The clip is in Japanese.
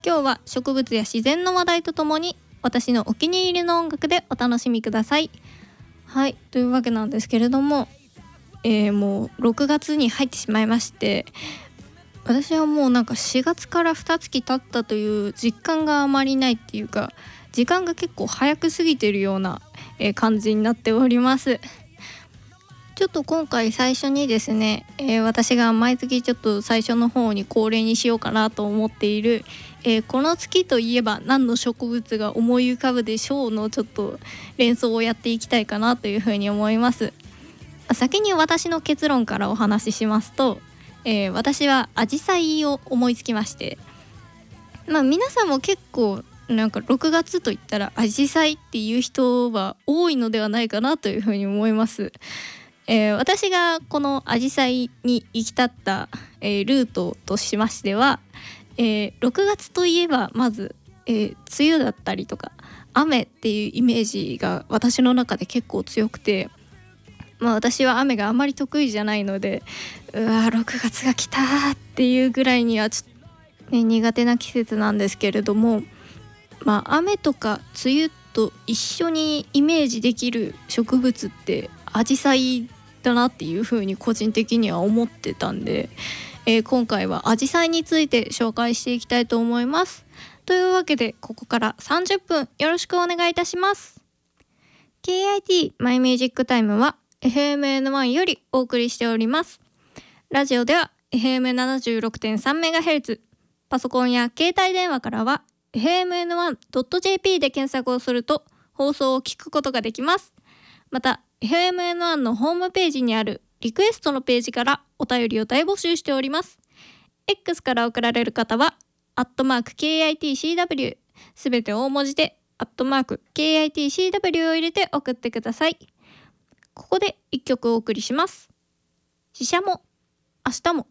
今日は植物や自然の話題とともに私のお気に入りの音楽でお楽しみください。はい、というわけなんですけれども、もう6月に入ってしまいまして、私はもうなんか4月から2月経ったという実感があまりないっていうか、時間が結構早く過ぎているような、感じになっております。ちょっと今回最初にですね、私が毎月ちょっと最初の方に恒例にしようかなと思っている、この月といえば何の植物が思い浮かぶでしょうのちょっと連想をやっていきたいかなというふうに思います。先に私の結論からお話ししますと、私はアジサイを思いつきまして、皆さんも結構なんか6月といったらアジサイっていう人は多いのではないかなというふうに思います。私がこのアジサイに行き立った、ルートとしましては、6月といえばまず、梅雨だったりとか雨っていうイメージが私の中で結構強くて、私は雨があまり得意じゃないので、6月が来たっていうぐらいにはちょっと、苦手な季節なんですけれども、雨とか梅雨と一緒にイメージできる植物ってアジサイだなっていうふうに個人的には思ってたんで、今回はアジサイについて紹介していきたいと思います。というわけでここから30分よろしくお願いいたします。 KIT マイミュージックタイムは FMN1 よりお送りしております。ラジオでは FM76.3MHz、 パソコンや携帯電話からは FMN1.jp で検索をすると放送を聞くことができます。また FMN1 のホームページにあるリクエストのページからお便りを大募集しております。 X から送られる方は@KITCW、 すべて大文字で@KITCW を入れて送ってください。ここで1曲お送りします。ししゃも明日も。